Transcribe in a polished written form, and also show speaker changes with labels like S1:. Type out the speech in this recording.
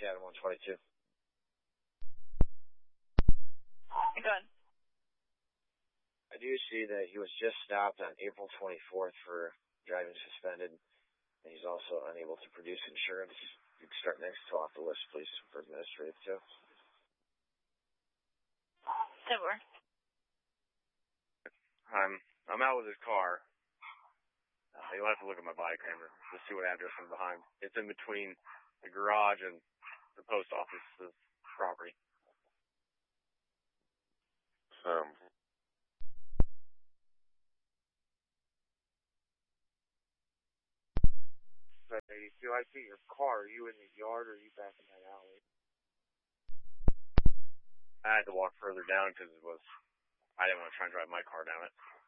S1: Academy 122.
S2: Go ahead.
S1: I do see that he was just stopped on April 24th for driving suspended, and he's also unable to produce insurance. You can start next to off the list, please, for administrative too.
S2: Silver.
S3: I'm out with his car. You'll have to look at my body camera to see what address I'm behind. It's in between the garage and the post office's property.
S4: Do I see your car? Are you in the yard or are you back in that alley?
S3: I had to walk further down because I didn't want to try and drive my car down it.